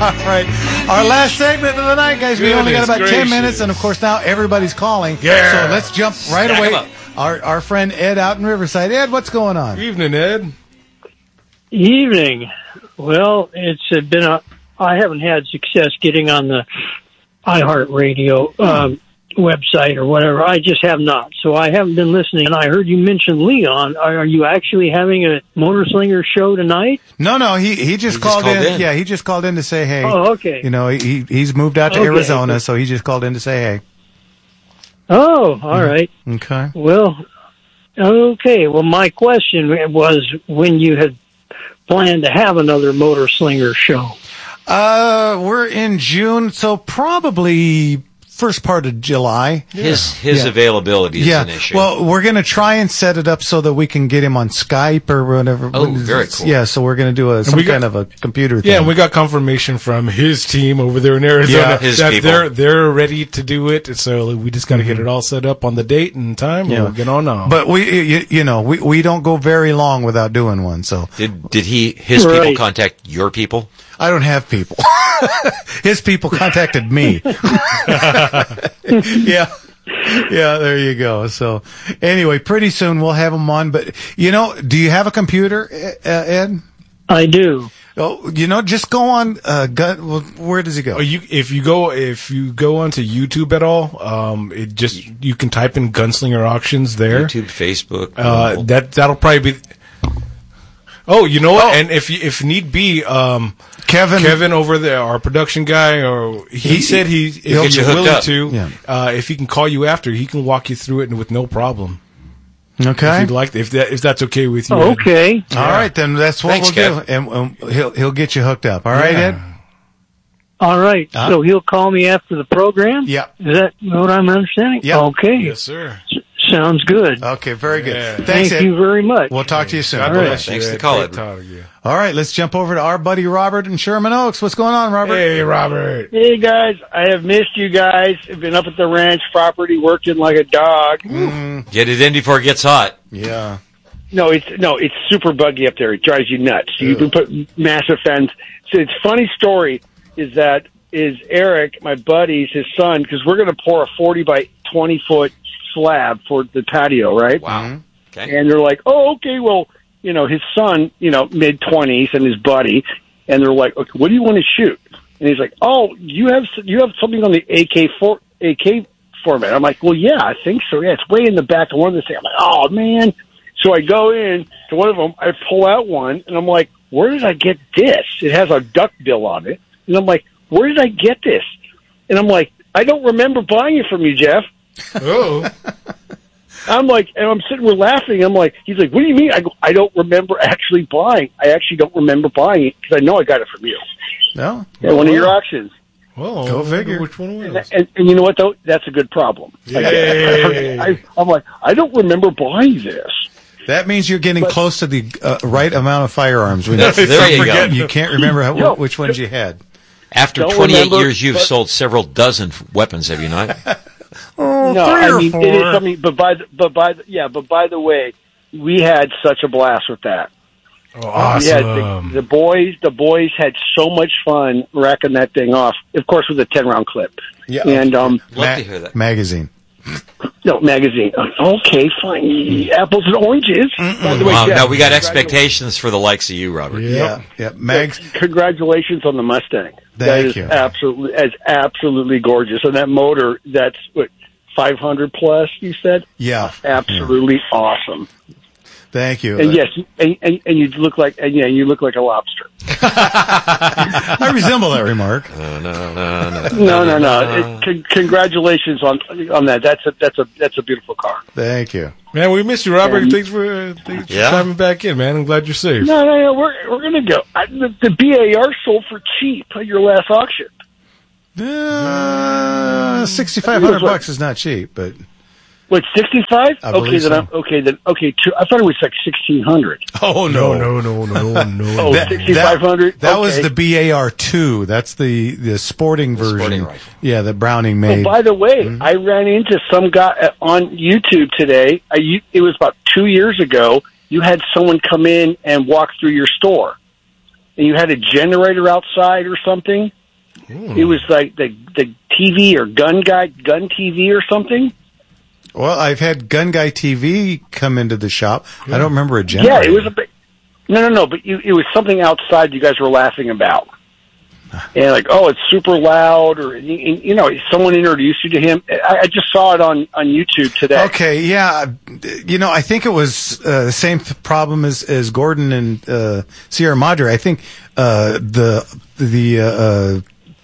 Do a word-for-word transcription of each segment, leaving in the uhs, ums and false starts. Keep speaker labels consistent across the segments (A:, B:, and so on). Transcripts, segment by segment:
A: right. Our last segment of the night, guys. We
B: Goodness
A: only got about
B: gracious.
A: ten minutes, and of course now everybody's calling.
B: Yeah.
A: So let's jump right
B: Stack 'em
A: away.
B: up.
A: Our our friend Ed out in Riverside. Ed, what's going on?
B: Evening, Ed.
C: Evening. Well, it's uh, been a. I haven't had success getting on the iHeartRadio um, website or whatever. I just have not. So I haven't been listening. And I heard you mention Leon. Are, are you actually having a Motor Slinger show tonight?
A: No, no. He he just,
D: He just
A: called,
D: called
A: in.
D: in.
A: Yeah, he just called in to say hey.
C: Oh, okay.
A: You know, he he's moved out to
C: Okay.
A: Arizona, so he just called in to say hey.
C: Oh, all right.
A: Okay.
C: Well, okay. Well, my question was when you had planned to have another Motor Slinger show.
A: Uh, we're in June, so probably first part of July.
D: His his
A: Yeah.
D: availability is
A: Yeah.
D: an issue.
A: Well, we're going to try and set it up so that we can get him on Skype or whatever.
D: Oh, very cool.
A: Yeah, so we're going to do a some
B: we got-
A: kind of a computer thing.
B: Yeah, and we got confirmation from his team over there in Arizona
A: Yeah,
D: his
B: that
D: people.
B: they're they're ready to do it. So we just got to get it all set up on the date and time.
A: Yeah.
B: We'll get on now.
A: But we, you, you know, we we don't go very long without doing one. So
D: did did he his people
C: Right.
D: contact your people?
A: I don't have people. His people contacted me. yeah. Yeah, there you go. So anyway, pretty soon we'll have him on. But, you know, do you have a computer, uh, Ed?
C: I do.
A: Oh, you know, just go on, uh, gun, well, where does he go?
B: Oh, you, if you go if you go onto YouTube at all, um, it just you can type in Gunslinger Auctions there.
D: YouTube, Facebook.
B: Uh,
D: Rumble.
B: that that'll probably be. Oh, you know what? And if you- if need be, um,
A: Kevin.
B: Kevin over there, our production guy, or he,
A: He-
B: said he if
A: he'll
B: he's
D: get you hooked
B: willing
D: up.
B: to,
A: Yeah.
B: uh, if he can call you after, he can walk you through it with no problem.
A: Okay.
B: If you'd like, if that if that's okay with you. Ed.
C: Okay.
A: All right, then that's what
D: Thanks,
A: we'll
D: Kev.
A: do. And um, he'll, he'll get you hooked up. All right,
B: Yeah.
A: Ed?
C: All right.
A: Huh?
C: So he'll call me after the program?
A: Yeah.
C: Is that what I'm understanding?
A: Yeah.
C: Okay.
B: Yes, sir.
C: Sounds good.
A: Okay, very good.
B: Yeah.
A: Thanks,
C: Thank
A: Ed.
C: you very much.
A: We'll talk to you soon.
B: God
C: All right.
B: bless you.
D: Thanks for
B: Ed.
D: the call,
B: Great
D: Edward.
B: talking to you.
A: All right, let's jump over to our buddy Robert in Sherman Oaks. What's going on, Robert?
B: Hey, Robert.
E: Hey guys, I have missed you guys. I've been up at the ranch property working like a dog.
D: Get it in before it gets hot.
A: Yeah.
E: No, it's no, it's super buggy up there. It drives you nuts. You can put massive fence. So it's funny story is that is Eric, my buddy's his son, because we're going to pour a forty by twenty foot slab for the patio, right?
D: Wow. Okay.
E: And they're like, oh, okay, well, you know, his son, you know, mid twenties, and his buddy, and they're like, okay, what do you want to shoot? And he's like, oh, you have you have something on the A K four A K format. I'm like, well, yeah, I think so. Yeah, it's way in the back of one of the things. I'm like, oh man. So I go in to one of them, I pull out one, and I'm like, where did I get this? It has a duck bill on it, and I'm like, where did I get this? And I'm like, I don't remember buying it from you, Jeff.
B: Oh.
E: I'm like, and I'm sitting, we're laughing. I'm like, he's like, what do you mean? I go, I don't remember actually buying. I actually don't remember buying it because I know I got it from you
A: No?
E: at one of your auctions.
B: Well,
A: Go
B: I wonder
A: figure.
B: Which one it
E: And,
B: was?
E: and, and you know what though? That's a good problem. Like,
B: Yay.
E: I, I, I'm like, I don't remember buying this.
A: That means you're getting close to the uh, right amount of firearms. When
D: There you go.
A: You can't remember how,
E: Yo.
A: which ones you had.
D: After
E: Don't
D: twenty-eight
E: remember,
D: years, you've
E: but-
D: sold several dozen f- weapons, have you not?
A: Oh,
E: No,
A: three
E: I
A: or
E: mean
A: four.
E: it is something. But by the, but by the, yeah, but by the way, we had such a blast with that.
B: Oh, awesome.
E: We had the, the boys. The boys had so much fun racking that thing off. Of course, with a ten round clip.
A: Yeah.
E: And um,
D: Love to hear that.
A: Magazine.
E: no magazine. Okay, fine. Apples and oranges. By the way,
D: Wow,
E: Jeff,
D: no, we got
E: congratulations-
D: expectations for the likes of you, Robert.
A: Yeah. Yeah. Mags.
E: Congratulations on the Mustang. that
A: Thank
E: is
A: you.
E: absolutely, is absolutely gorgeous. And that motor, that's what five hundred plus. You said,
A: Yeah.
E: absolutely awesome.
A: Thank you.
E: And yes, and, and, and you look like, and yeah, you look like a lobster.
A: I resemble that remark.
D: No, no, no, no.
E: No, no, no. It, con- congratulations on on that. That's a that's a that's a beautiful car.
A: Thank you.
B: Man, we missed you, Robert.
E: And-
B: Thanks for, uh, thanks
D: Yeah.
B: for coming back in, man. I'm glad you're safe.
E: No, no, no. We're we're gonna go. I, the, the B A R sold for cheap at your last auction.
A: Uh, sixty-five hundred bucks is not cheap, but
E: What, sixty-five?
A: I
E: Okay,
A: believe
E: then
A: so.
E: I'm, okay, then okay. Two, I thought it was like sixteen hundred.
A: oh
B: No, no, no, no, no.
E: Oh,
A: That-
E: sixty-five hundred.
A: That was
E: Okay.
A: the B A R two. That's the the sporting version.
D: sporting rifle.
A: Yeah, that Browning
E: Oh,
A: made.
E: by the way, I ran into some guy uh, on YouTube today. I, you, it was about two years ago. You had someone come in and walk through your store. and you had a generator outside or something.
B: Mm.
E: It was like the the T V or Gun Guy Gun T V or something.
A: Well, I've had Gun Guy T V come into the shop. I don't remember a generator.
E: Yeah, it was a bit. No, no, no. But you, it was something outside you guys were laughing about, and like, oh, it's super loud, or you, you know, someone introduced you to him. I, I just saw it on on YouTube today.
A: Okay, yeah, you know, I think it was uh, the same th- problem as as Gordon and uh, Sierra Madre. I think uh, the the uh, uh,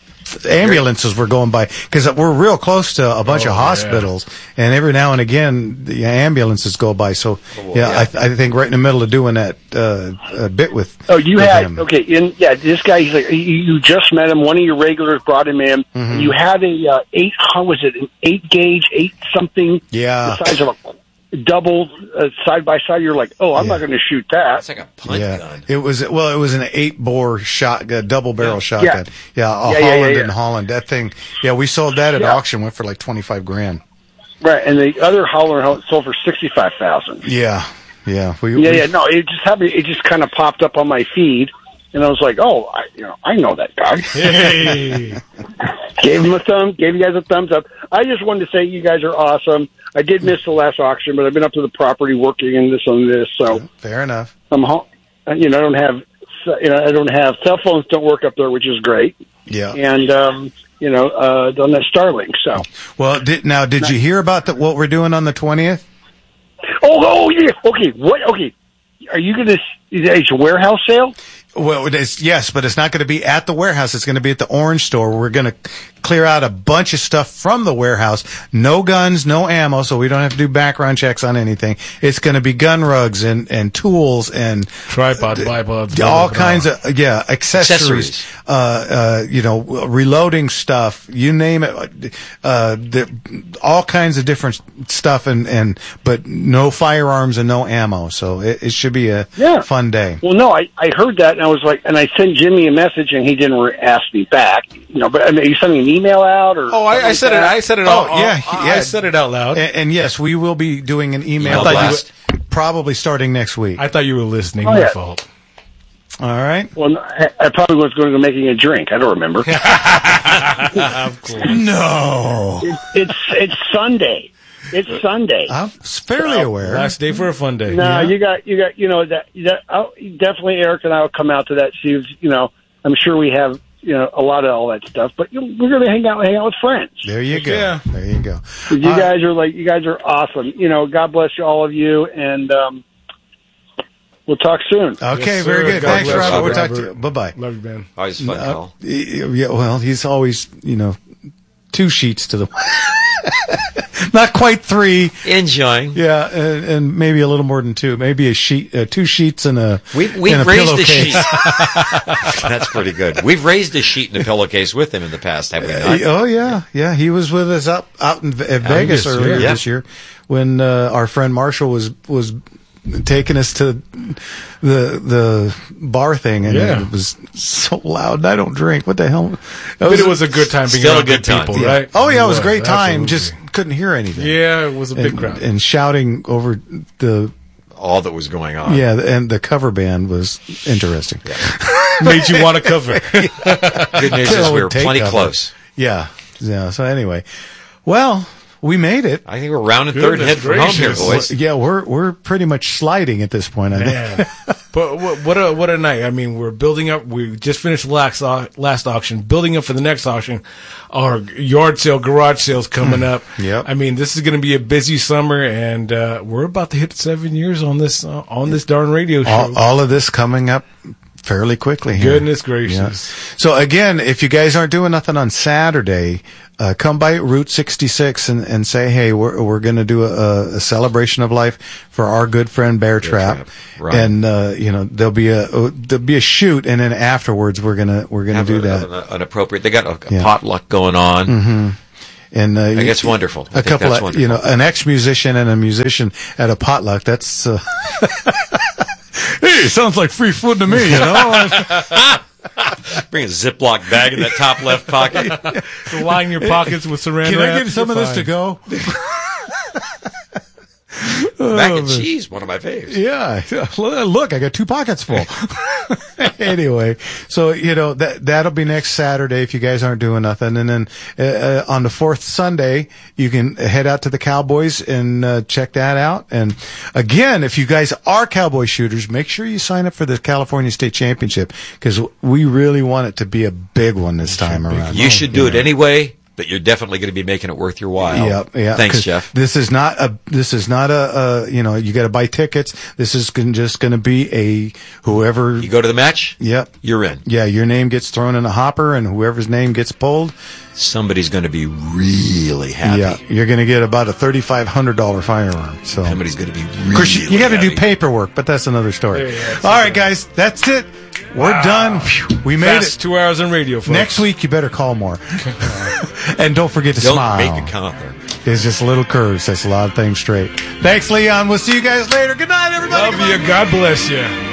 A: ambulances were going by because we're real close to a bunch
B: Oh,
A: of hospitals, yeah. and every now and again the ambulances go by. So
D: Oh,
A: yeah,
D: yeah.
A: I, th- I think right in the middle of doing that uh, a bit with.
E: Oh, you
A: with
E: had
A: him.
E: okay, in, yeah. This guy, he's like, you, you just met him. One of your regulars brought him in.
A: Mm-hmm.
E: You had a uh, eight. How was it? An eight gauge, eight something.
A: Yeah.
E: The size of a double uh, side by side. You're like, oh, I'm
A: Yeah.
E: not going to shoot that.
D: It's like a punt
A: Yeah,
D: gun.
A: it was well. It was an eight bore shotgun, double barrel
D: Yeah.
A: shotgun. Yeah, a
E: Yeah, yeah,
A: Holland
E: yeah,
A: and
E: yeah.
A: Holland. That thing. Yeah, we sold that at
E: Yeah.
A: auction. Went for like twenty five grand.
E: Right, and the other Holler sold for sixty five thousand.
A: Yeah, yeah. We,
E: Yeah,
A: we,
E: yeah. No, it just happened. It just kind of popped up on my feed, and I was like, oh, I, you know, I know that guy.
B: Hey.
E: Gave him a thumb. Gave you guys a thumbs up. I just wanted to say you guys are awesome. I did miss the last auction, but I've been up to the property working and this and this, so
A: Fair enough.
E: I'm home. You know, I don't have, you know, I don't have cell phones. Don't work up there, which is great.
A: Yeah.
E: And um, you know, uh, on that Starlink. So,
A: Well, did, now did you hear about the, what we're doing on the twentieth?
E: oh, oh yeah. Okay, what? Okay, are you gonna? Is a warehouse sale?
A: Well, it is, yes, but it's not going to be at the warehouse. It's going to be at the Orange Store. We're going to clear out a bunch of stuff from the warehouse. No guns, no ammo, so we don't have to do background checks on anything. It's going to be gun rugs and, and tools and
B: Tripod, bipods,
A: all
B: blah, blah,
A: kinds
B: blah.
A: of yeah accessories.
D: Accessories.
A: Uh, uh, you know, reloading stuff. You name it. Uh, the, all kinds of different stuff, and, and but no firearms and no ammo. So it, it should be a
E: Yeah.
A: fun day.
E: Well, no, I, I heard that, and I was like, and I sent Jimmy a message, and he didn't re- ask me back. You know, but I mean, are you sending an email out or?
B: Oh, I, I said it. I said it.
A: Oh,
B: all,
A: yeah,
B: all-
A: yeah.
B: I said it out loud.
A: And, and yes, we will be doing an email
D: Email
B: thought you
A: blast probably starting next week.
B: I thought you were listening.
E: Oh,
B: My
E: yeah.
B: fault.
A: All right.
E: Well, I, I probably was going to go making a drink. I don't remember.
B: Of course.
A: No,
E: it, it's it's Sunday. It's Sunday.
A: I'm fairly aware.
B: Last day for a fun day.
E: No,
A: Yeah.
E: you got you got you know that that I'll, definitely Eric and I will come out to that. See, if, you know, I'm sure we have you know a lot of all that stuff, but you know, we're going to hang out hang out with friends.
A: There you go.
B: Yeah.
A: There you go.
E: 'Cause You
A: All right.
E: guys are like you guys are awesome. You know, God bless you, all of you, and um, we'll talk soon.
A: Okay,
B: Yes,
A: very
B: sir.
A: good.
B: God
A: Thanks,
B: bless
A: Robert.
B: you,
A: We'll talk to
B: Robert.
A: you. Bye bye.
B: Love you, man.
D: Always a fun call.
A: Yeah, well, he's always, you know, two sheets to the, not quite three.
D: Enjoying.
A: Yeah, and, and maybe a little more than two. Maybe a sheet, uh, two sheets and a.
D: We've, we've
A: and a
D: raised a
A: pillowcase.
D: sheet. That's pretty good. We've raised a sheet and a pillowcase with him in the past, have we not?
A: Oh yeah, yeah. He was with us up out in Ve- Vegas
B: Vegas,
A: earlier
D: yeah.
A: this year when uh, our friend Marshall was was taking us to the the bar thing, and
B: Yeah.
A: it was so loud. I don't drink. What the hell? That
B: But it was a good time being
D: Still
B: around
D: a good
B: good
D: time.
B: people,
A: yeah.
B: right?
A: Oh yeah, it was a great time.
B: absolutely.
A: Just couldn't hear anything.
B: yeah, it was a big
A: and,
B: crowd.
A: and shouting over the
D: All that was going on.
A: yeah, and the cover band was interesting.
B: Made you want to cover.
D: Good news is
A: Till
D: we
A: it
D: were
A: take
D: plenty
A: cover.
D: close.
A: Yeah, yeah. So anyway, well, we made it.
D: I think we're rounding third and
B: Goodness
D: head for home here,
B: gracious.
D: boys.
A: Yeah, we're we're pretty much sliding at this point. I think.
B: Man. But what, what a what a night! I mean, we're building up. We just finished the last au- last auction, building up for the next auction. Our yard sale, garage sales coming up.
A: Yep.
B: I mean, this is going to be a busy summer, and uh, we're about to hit seven years on this uh, on this darn radio show.
A: all, all of this coming up fairly quickly here.
B: Goodness gracious!
A: Yeah. So again, if you guys aren't doing nothing on Saturday, uh, come by Route sixty-six and, and say, hey, we're we're going to do a, a celebration of life for our good friend Bear, Trap,
D: Trap, right.
A: and uh, you know there'll be a uh, there'll be a shoot, and then afterwards we're gonna we're gonna
D: Have
A: do
D: a-
A: that.
D: An, an appropriate. They got a, a
A: Yeah.
D: potluck going on.
A: Mm-hmm. And uh,
D: I think it's wonderful. I
A: A
D: think
A: couple
D: that's
A: of
D: wonderful.
A: you know, an ex-musician and a musician at a potluck. That's uh, hey, sounds like free food to me. You know.
D: Bring a Ziploc bag in that top left pocket.
B: Line your pockets with saran
A: Can
B: wrap.
A: I get some of
B: You're
A: this to
B: fine.
A: go?
D: Mac
A: Oh,
D: and
A: man.
D: cheese, one of my faves.
A: Yeah, look, I got two pockets full. Anyway, so you know that that'll be next Saturday if you guys aren't doing nothing, and then uh, uh, on the fourth Sunday you can head out to the Cowboys and uh, check that out. And again, if you guys are cowboy shooters, make sure you sign up for the California State Championship because we really want it to be a big one this time around.
D: You should do it anyway. But you're definitely going to be making it worth your while.
A: Yep, yeah.
D: Thanks,
A: 'Cause
D: Jeff.
A: This is not a. This is not a. a you know, you got to buy tickets. This is gon- just going to be a whoever.
D: You go to the match.
A: Yep.
D: You're in.
A: Yeah, your name gets thrown in a hopper, and whoever's name gets pulled.
D: Somebody's going to be really happy.
A: Yeah, you're going to get about a thirty-five hundred dollar firearm. So
D: Somebody's going to be really.
A: of course, you, you got to do
D: happy.
A: paperwork, but that's another story.
B: Yeah, yeah, that's
A: All right, guys, that's it. We're done. Phew, we made
B: Fast
A: it.
B: two hours on radio, folks.
A: Next week, you better call more, and don't forget to
D: Don't
A: smile.
D: make it count there.
A: It's just a little curve. Sets a lot of things straight. Thanks, Leon. We'll see you guys later. Good night, everybody.
B: Love you. God bless you.